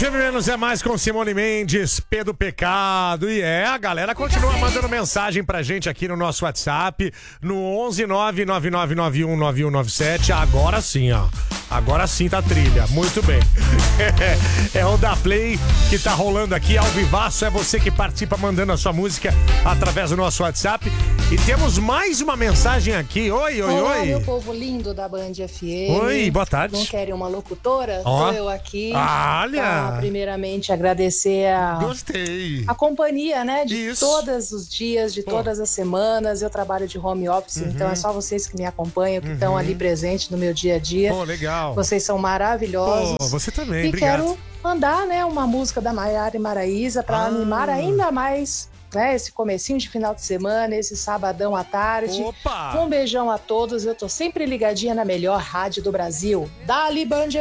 FM Menos é Mais com Simone Mendes, P do Pecado. E a galera continua mandando mensagem pra gente aqui no nosso WhatsApp, no 11999919197. Agora sim, ó. Agora sim tá trilha, muito bem. É o da Play que tá rolando aqui ao vivaço. É você que participa mandando a sua música através do nosso WhatsApp. E temos mais uma mensagem aqui. Oi. Olá, meu povo lindo da Band FM. Oi, boa tarde. Não querem uma locutora? Ó. Sou eu aqui. Olha! Primeiramente, agradecer Gostei. a companhia, né? De Isso. todos os dias, de todas as semanas. Eu trabalho de home office, então é só vocês que me acompanham, que estão ali presentes no meu dia a dia. Pô, legal. Vocês são maravilhosos. Pô, você também, E obrigado. quero mandar, né, uma música da Maiara e Maraísa para animar ainda mais, né, esse comecinho de final de semana, esse sabadão à tarde. Opa! Um beijão a todos. Eu tô sempre ligadinha na melhor rádio do Brasil. Dali Band